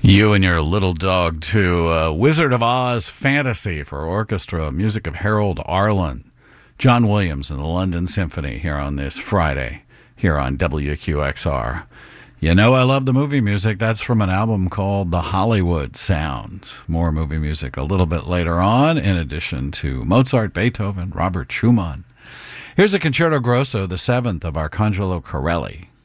You and Your Little Dog Too. Wizard of Oz Fantasy for orchestra, music of Harold Arlen. John Williams and the London Symphony here on this Friday, here on WQXR. You know I love the movie music. That's from an album called The Hollywood Sounds. More movie music a little bit later on, in addition to Mozart, Beethoven, Robert Schumann. Here's a Concerto Grosso, the 7th of Arcangelo Corelli.